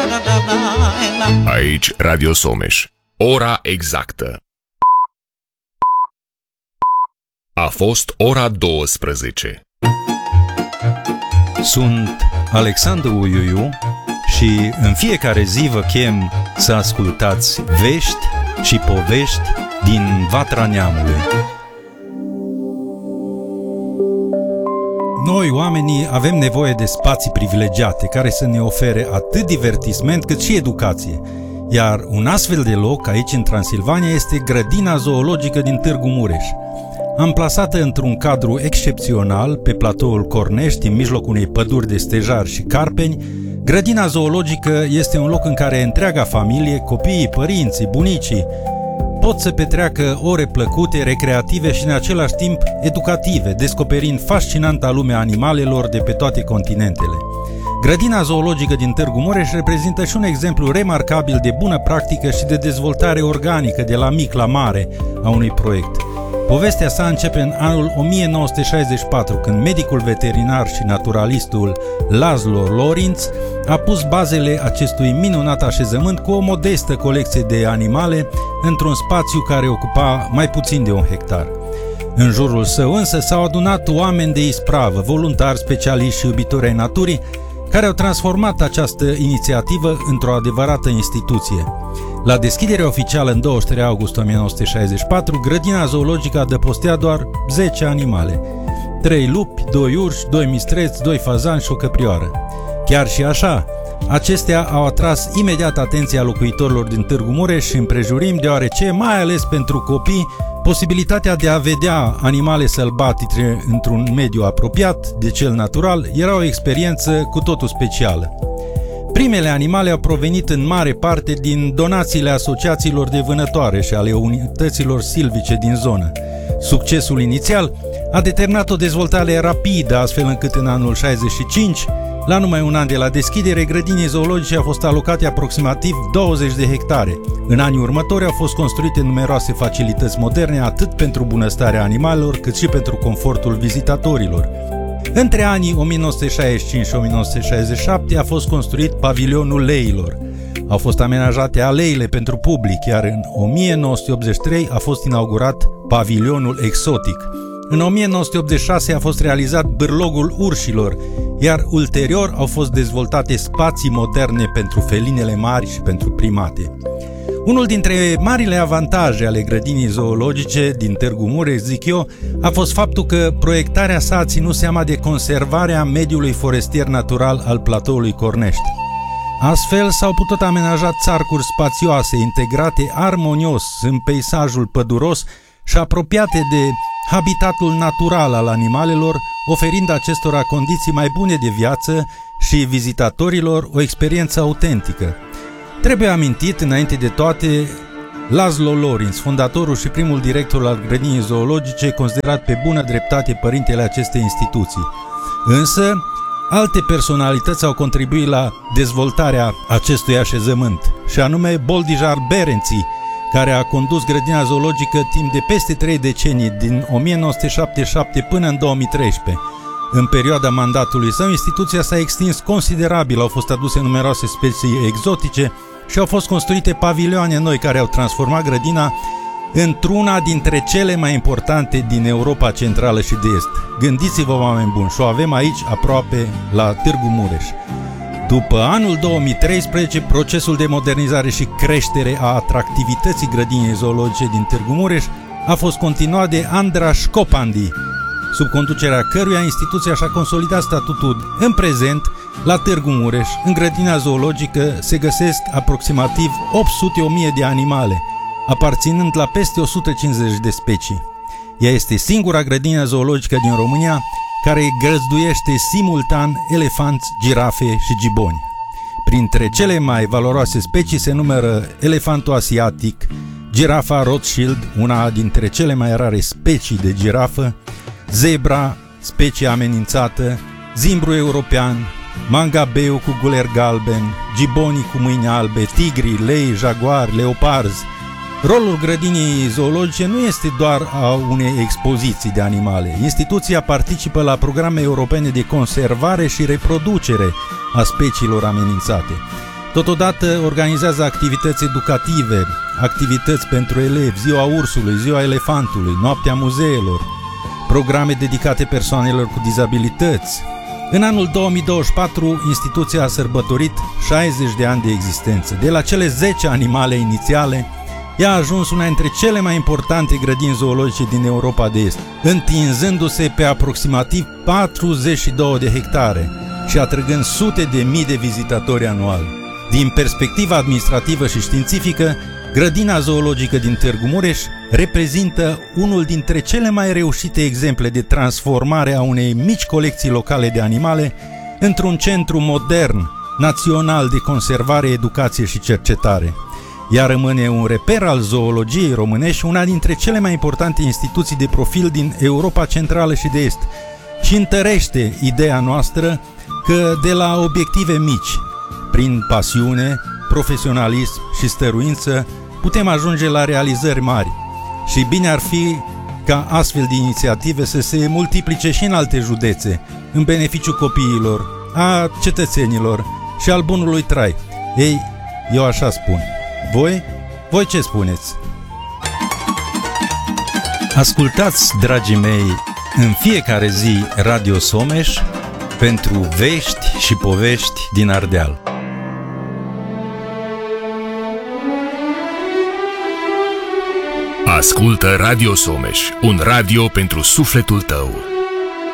Aici Radio Someș. Ora exactă. A fost ora 12. Sunt Alexandru Uiuiu și în fiecare zi vă chem să ascultați vești și povești din Vatra Neamului. Noi, oamenii, avem nevoie de spații privilegiate care să ne ofere atât divertisment cât și educație. Iar un astfel de loc aici în Transilvania este grădina zoologică din Târgu Mureș. Amplasată într-un cadru excepțional pe platoul Cornești, în mijlocul unei păduri de stejari și carpeni, grădina zoologică este un loc în care întreaga familie, copiii, părinții, bunicii, pot să petreacă ore plăcute, recreative și în același timp educative, descoperind fascinanta lumea animalelor de pe toate continentele. Grădina zoologică din Târgu Mureș reprezintă și un exemplu remarcabil de bună practică și de dezvoltare organică de la mic la mare a unui proiect. Povestea sa începe în anul 1964, când medicul veterinar și naturalistul Laszlo Lorinc a pus bazele acestui minunat așezământ cu o modestă colecție de animale într-un spațiu care ocupa mai puțin de 1 hectar. În jurul său însă s-au adunat oameni de ispravă, voluntari, specialiști și iubitori ai naturii, care au transformat această inițiativă într-o adevărată instituție. La deschiderea oficială în 23 august 1964, grădina zoologică adăpostea doar 10 animale. 3 lupi, 2 urși, 2 mistreți, 2 fazani și o căprioară. Chiar și așa, acestea au atras imediat atenția locuitorilor din Târgu Mureș și împrejurim, deoarece, mai ales pentru copii, posibilitatea de a vedea animale sălbatice într-un mediu apropiat de cel natural era o experiență cu totul specială. Primele animale au provenit în mare parte din donațiile asociațiilor de vânătoare și ale unităților silvice din zonă. Succesul inițial a determinat o dezvoltare rapidă, astfel încât în anul 65, la numai un an de la deschidere, grădinii zoologice au fost alocate aproximativ 20 de hectare. În anii următori au fost construite numeroase facilități moderne, atât pentru bunăstarea animalelor, cât și pentru confortul vizitatorilor. Între anii 1965 și 1967 a fost construit pavilionul leilor. Au fost amenajate aleile pentru public, iar în 1983 a fost inaugurat pavilionul exotic. În 1986 a fost realizat bârlogul urșilor, iar ulterior au fost dezvoltate spații moderne pentru felinele mari și pentru primate. Unul dintre marile avantaje ale grădinii zoologice din Târgu Mureș, zic eu, a fost faptul că proiectarea sa a ținut seama de conservarea mediului forestier natural al platoului Cornești. Astfel s-au putut amenaja țarcuri spațioase, integrate armonios în peisajul păduros și apropiate de habitatul natural al animalelor, oferind acestora condiții mai bune de viață și vizitatorilor o experiență autentică. Trebuie amintit, înainte de toate, Laszlo Lorinc, fondatorul și primul director al grădinii zoologice, considerat pe bună dreptate părintele acestei instituții. Însă, alte personalități au contribuit la dezvoltarea acestui așezământ, și anume Boldijar Berenții, care a condus grădina zoologică timp de peste 3 decenii, din 1977 până în 2013. În perioada mandatului său, instituția s-a extins considerabil, au fost aduse numeroase specii exotice și au fost construite pavilioane noi care au transformat grădina într-una dintre cele mai importante din Europa Centrală și de Est. Gândiți-vă, oameni buni, și o avem aici aproape la Târgu Mureș. După anul 2013, procesul de modernizare și creștere a atractivității grădinii zoologice din Târgu Mureș a fost continuat de Andras Copandi, sub conducerea căruia instituția și-a consolidat statutul. În prezent, la Târgu Mureș, în grădina zoologică, se găsesc aproximativ 800-1000 de animale, aparținând la peste 150 de specii. Ea este singura grădină zoologică din România care găzduiește simultan elefanți, girafe și giboni. Printre cele mai valoroase specii se numără elefantul asiatic, girafa Rothschild, una dintre cele mai rare specii de girafă, zebra, specie amenințată, zimbru european, mangabeu cu guler galben, gibonii cu mâini albe, tigri, lei, jaguari, leoparzi. Rolul grădinii zoologice nu este doar a unei expoziții de animale. Instituția participă la programe europene de conservare și reproducere a speciilor amenințate. Totodată organizează activități educative, activități pentru elevi, ziua ursului, ziua elefantului, noaptea muzeelor, programe dedicate persoanelor cu dizabilități. În anul 2024, instituția a sărbătorit 60 de ani de existență. De la cele 10 animale inițiale, ea a ajuns una dintre cele mai importante grădini zoologice din Europa de Est, întinzându-se pe aproximativ 42 de hectare și atrăgând sute de mii de vizitatori anual. Din perspectiva administrativă și științifică, grădina zoologică din Târgu Mureș reprezintă unul dintre cele mai reușite exemple de transformare a unei mici colecții locale de animale într-un centru modern, național de conservare, educație și cercetare. Ea rămâne un reper al zoologiei românești, una dintre cele mai importante instituții de profil din Europa Centrală și de Est, și întărește ideea noastră că de la obiective mici, prin pasiune, profesionalism și stăruință, putem ajunge la realizări mari. Și bine ar fi ca astfel de inițiative să se multiplice și în alte județe, în beneficiul copiilor, a cetățenilor și al bunului trai. Ei, eu așa spun. Voi ce spuneți? Ascultați, dragii mei, în fiecare zi Radio Someș pentru vești și povești din Ardeal. Ascultă Radio Someș, un radio pentru sufletul tău.